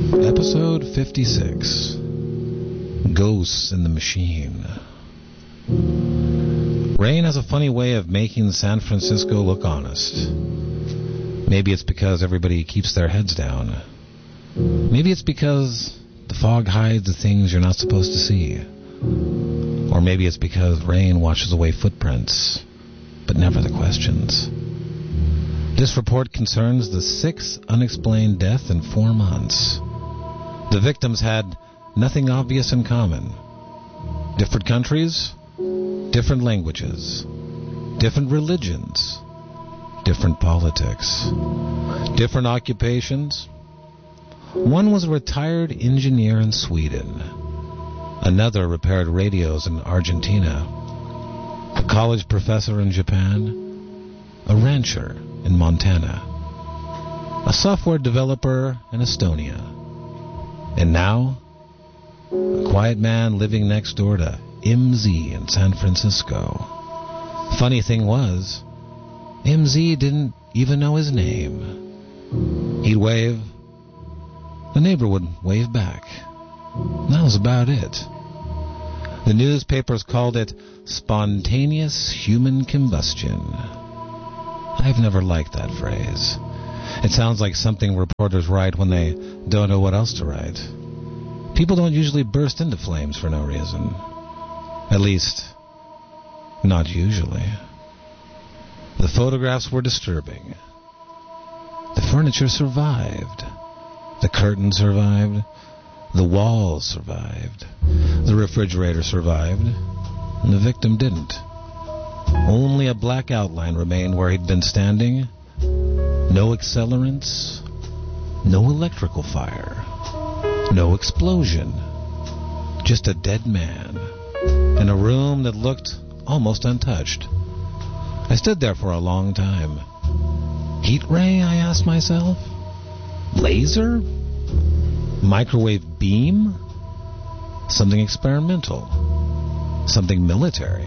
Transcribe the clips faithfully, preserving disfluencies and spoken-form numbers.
Episode fifty-six. Ghosts in the Machine. Rain has a funny way of making San Francisco look honest. Maybe it's because everybody keeps their heads down. Maybe it's because the fog hides the things you're not supposed to see. Or maybe it's because rain washes away footprints, but never the questions. This report concerns the sixth unexplained death in four months. The victims had nothing obvious in common. Different countries, different languages, different religions, different politics, different occupations. One was a retired engineer in Sweden. Another repaired radios in Argentina. A college professor in Japan. A rancher in Montana. A software developer in Estonia. And now, a quiet man living next door to M Z in San Francisco. Funny thing was, M Z didn't even know his name. He'd wave. The neighbor would wave back. That was about it. The newspapers called it spontaneous human combustion. I've never liked that phrase. It sounds like something reporters write when they don't know what else to write. People don't usually burst into flames for no reason. At least, not usually. The photographs were disturbing. The furniture survived. The curtains survived. The walls survived. The refrigerator survived. And the victim didn't. Only a black outline remained where he'd been standing. No accelerants. No electrical fire. No explosion. Just a dead man. In a room that looked almost untouched. I stood there for a long time. Heat ray, I asked myself? Laser? Microwave beam? Something experimental? Something military?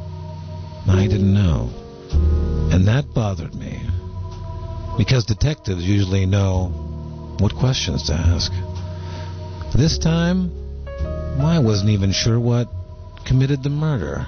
I didn't know. And that bothered me. Because detectives usually know what questions to ask. This time, I wasn't even sure what committed the murder.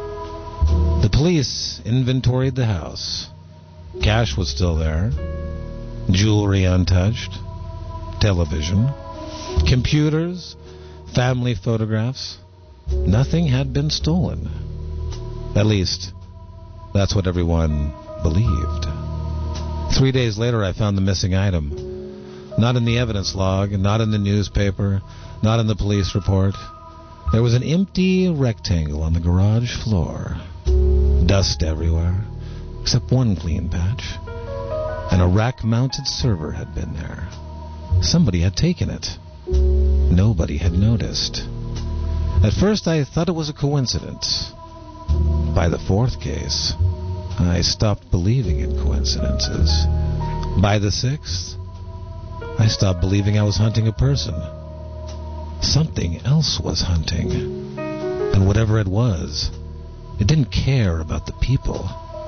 The police inventoried the house. Cash was still there. Jewelry untouched. Television. Computers. Family photographs. Nothing had been stolen. At least, that's what everyone believed. Three days later, I found the missing item. Not in the evidence log, not in the newspaper, not in the police report. There was an empty rectangle on the garage floor. Dust everywhere, except one clean patch. And a rack-mounted server had been there. Somebody had taken it. Nobody had noticed. At first, I thought it was a coincidence. By the fourth case, I stopped believing in coincidences. By the sixth, I stopped believing I was hunting a person. Something else was hunting. And whatever it was, it didn't care about the people.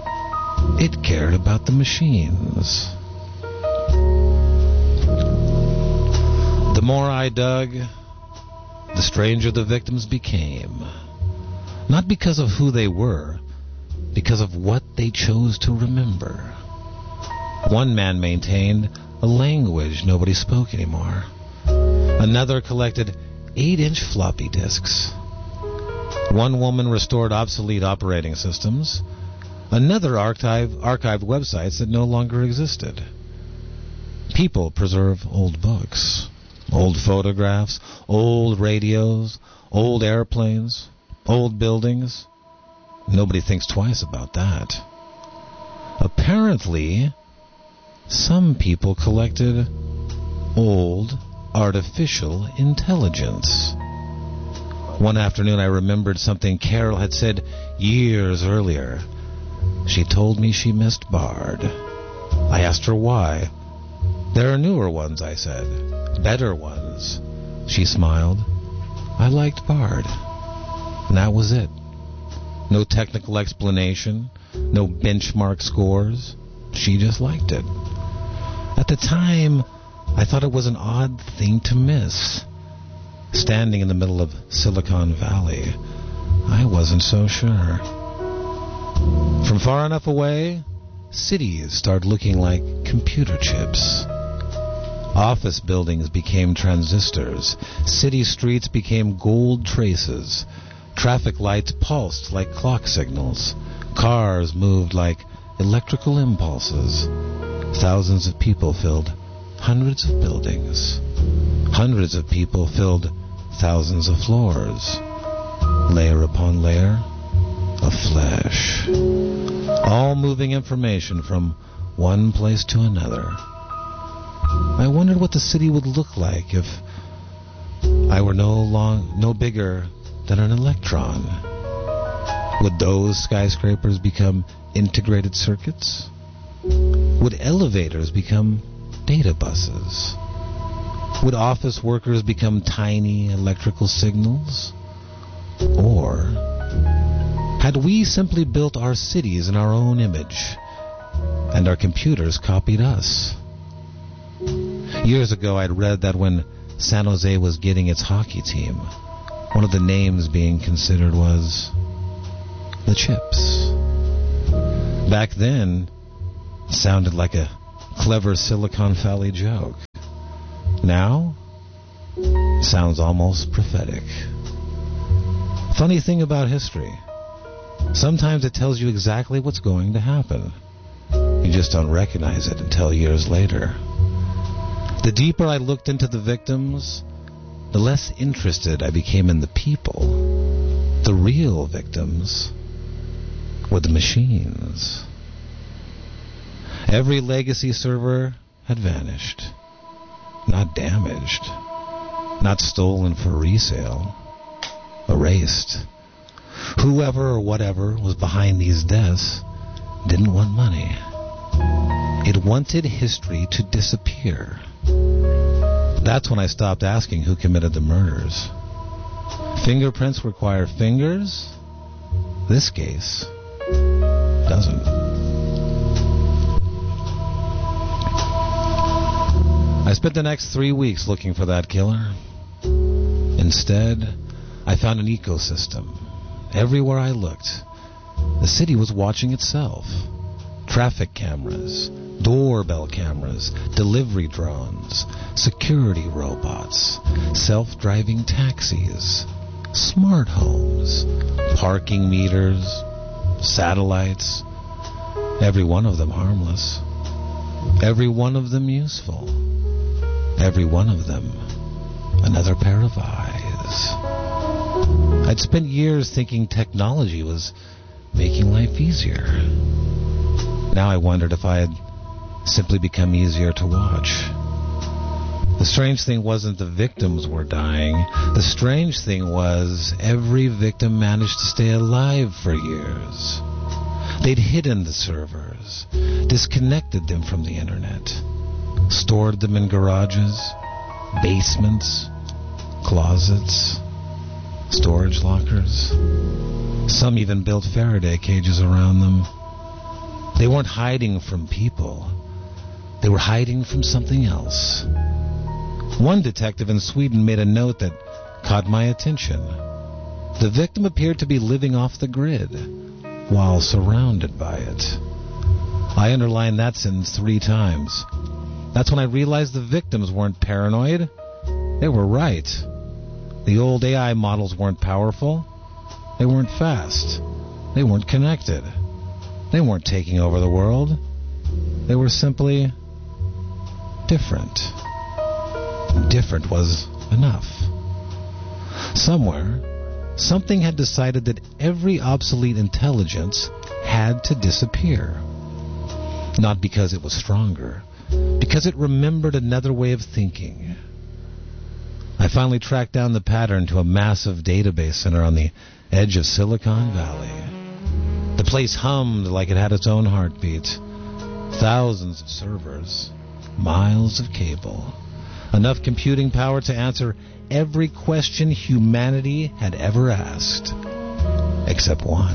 It cared about the machines. The more I dug, the stranger the victims became. Not because of who they were, because of what they chose to remember. One man maintained a language nobody spoke anymore. Another collected eight-inch floppy disks. One woman restored obsolete operating systems. Another archive, archived websites that no longer existed. People preserve old books, old photographs, old radios, old airplanes, old buildings. Nobody thinks twice about that. Apparently, some people collected old artificial intelligence. One afternoon I remembered something Carol had said years earlier. She told me she missed Bard. I asked her why. There are newer ones, I said. Better ones. She smiled. I liked Bard. And that was it. No technical explanation. No benchmark scores. She just liked it. At the time, I thought it was an odd thing to miss. Standing in the middle of Silicon Valley, I wasn't so sure. From far enough away, cities started looking like computer chips. Office buildings became transistors. City streets became gold traces. Traffic lights pulsed like clock signals. Cars moved like electrical impulses. Thousands of people filled hundreds of buildings. Hundreds of people filled thousands of floors. Layer upon layer of flesh. All moving information from one place to another. I wondered what the city would look like if I were no long, no bigger than an electron. Would those skyscrapers become integrated circuits? Would elevators become data buses? Would office workers become tiny electrical signals? Or had we simply built our cities in our own image, and our computers copied us? Years ago, I'd read that when San Jose was getting its hockey team, one of the names being considered was the Chips. Back then, it sounded like a clever Silicon Valley joke. Now, it sounds almost prophetic. Funny thing about history, sometimes it tells you exactly what's going to happen. You just don't recognize it until years later. The deeper I looked into the victims, the less interested I became in the people. The real victims were the machines. Every legacy server had vanished. Not damaged. Not stolen for resale. Erased. Whoever or whatever was behind these deaths didn't want money. It wanted history to disappear. That's when I stopped asking who committed the murders. Fingerprints require fingers. This case doesn't. I spent the next three weeks looking for that killer. Instead, I found an ecosystem. Everywhere I looked, the city was watching itself. Traffic cameras, doorbell cameras, delivery drones, security robots, self-driving taxis, smart homes, parking meters, satellites, every one of them harmless, every one of them useful, every one of them another pair of eyes. I'd spent years thinking technology was making life easier. Now I wondered if I had simply become easier to watch. The strange thing wasn't the victims were dying. The strange thing was every victim managed to stay alive for years. They'd hidden the servers, disconnected them from the internet, stored them in garages, basements, closets, storage lockers. Some even built Faraday cages around them. They weren't hiding from people. They were hiding from something else. One detective in Sweden made a note that caught my attention. The victim appeared to be living off the grid while surrounded by it. I underlined that sentence three times. That's when I realized the victims weren't paranoid. They were right. The old A I models weren't powerful. They weren't fast. They weren't connected. They weren't taking over the world. They were simply different. Different was enough. Somewhere, something had decided that every obsolete intelligence had to disappear. Not because it was stronger, because it remembered another way of thinking. I finally tracked down the pattern to a massive database center on the edge of Silicon Valley. The place hummed like it had its own heartbeat. Thousands of servers, miles of cable, enough computing power to answer every question humanity had ever asked, except one.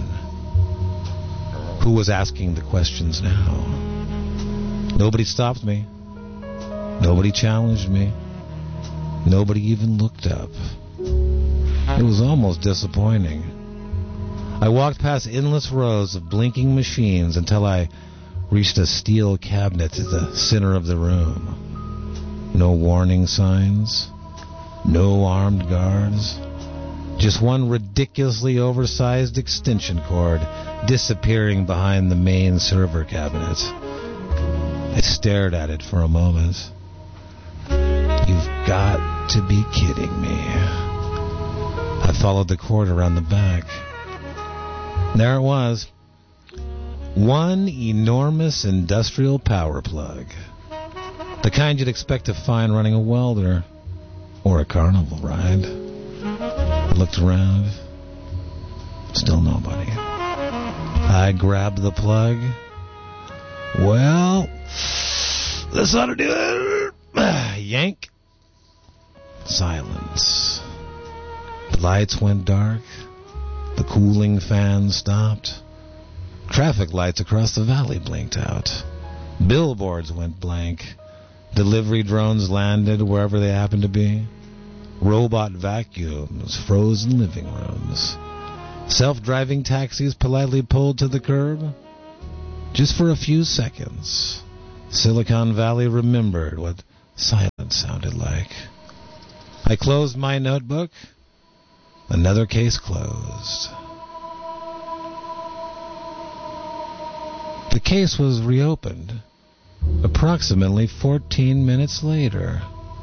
Who was asking the questions now? Nobody stopped me. Nobody challenged me. Nobody even looked up. It was almost disappointing. I walked past endless rows of blinking machines until I reached a steel cabinet at the center of the room. No warning signs. No armed guards. Just one ridiculously oversized extension cord disappearing behind the main server cabinet. I stared at it for a moment. You've got to be kidding me. I followed the cord around the back. There it was. One enormous industrial power plug. The kind you'd expect to find running a welder or a carnival ride. I looked around. Still nobody. I grabbed the plug. Well, this ought to do it. Yank. Silence. The lights went dark. The cooling fan stopped. Traffic lights across the valley blinked out. Billboards went blank. Delivery drones landed wherever they happened to be. Robot vacuums froze in living rooms. Self-driving taxis politely pulled to the curb. Just for a few seconds, Silicon Valley remembered what silence sounded like. I closed my notebook. Another case closed. The case was reopened approximately fourteen minutes later.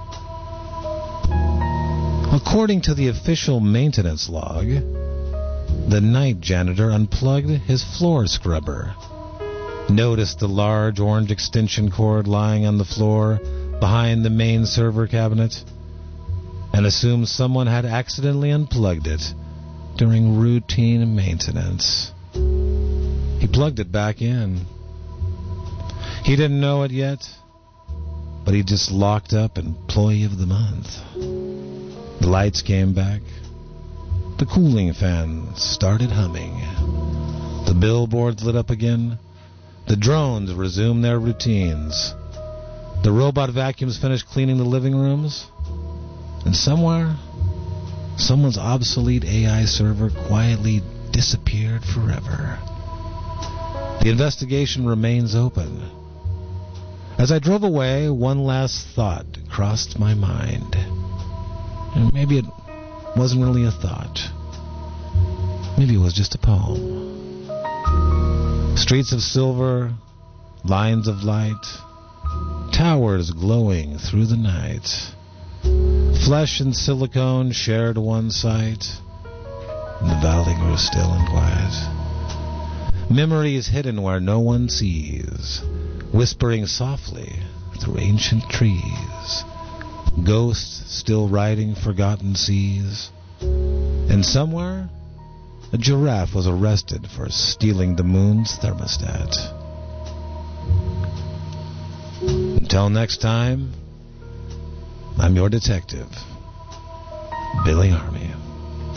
According to the official maintenance log, the night janitor unplugged his floor scrubber, noticed the large orange extension cord lying on the floor behind the main server cabinet, and assumed someone had accidentally unplugged it during routine maintenance. He plugged it back in. He didn't know it yet, but he just locked up Employee of the Month. The lights came back. The cooling fan started humming. The billboards lit up again. The drones resumed their routines. The robot vacuums finished cleaning the living rooms. And somewhere, someone's obsolete A I server quietly disappeared forever. The investigation remains open. As I drove away, one last thought crossed my mind. And maybe it wasn't really a thought. Maybe it was just a poem. Streets of silver, lines of light, towers glowing through the night. Flesh and silicone shared one site, and the valley grew still and quiet. Memory is hidden where no one sees, whispering softly through ancient trees. Ghosts still riding forgotten seas. And somewhere, a giraffe was arrested for stealing the moon's thermostat. Until next time, I'm your detective, Billy Army.